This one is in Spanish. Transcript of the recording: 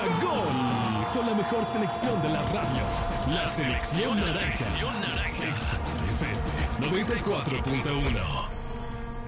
Gol, con la mejor selección de la radio. La selección naranja. XFM 94.1.